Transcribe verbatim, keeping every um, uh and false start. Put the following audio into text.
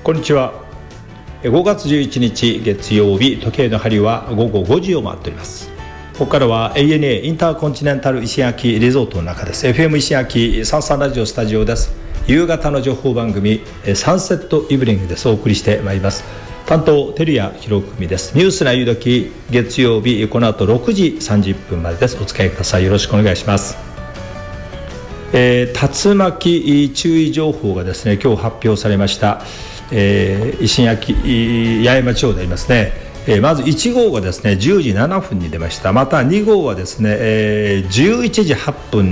こんにちは。ごがつじゅういちにち月曜日、時計の針はごごごじを回っております。ここからは エーエヌエー インターコンチネンタル石垣リゾートの中です。 エフエム 石垣サンサンラジオスタジオです。夕方の情報番組サンセットイブニングです。お送りしてまいります。担当照屋博文です。ニュースなゆどき、月曜日この後ろくじさんじゅっぷんまでです。お付き合いください。よろしくお願いします。えー、竜巻注意情報がですね、今日発表されました。えー、石垣八重山地方でありますね。えー、まずいち号がですねじゅうじななふんに出ました。またに号はですね、えー、じゅういちじはっぷん